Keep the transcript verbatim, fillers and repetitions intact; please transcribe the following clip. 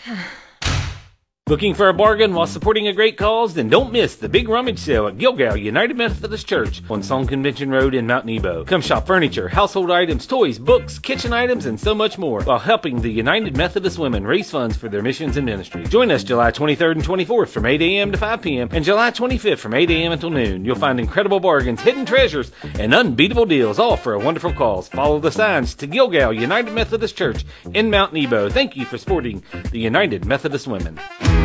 Looking for a bargain while supporting a great cause? Then don't miss the big rummage sale at Gilgal United Methodist Church on Song Convention Road in Mount Nebo. Come shop furniture, household items, toys, books, kitchen items, and so much more while helping the United Methodist women raise funds for their missions and ministry. Join us July twenty-third and twenty-fourth from eight a.m. to five p.m. and July twenty-fifth from eight a.m. until noon. You'll find incredible bargains, hidden treasures, and unbeatable deals, all for a wonderful cause. Follow the signs to Gilgal United Methodist Church in Mount Nebo. Thank you for supporting the United Methodist women.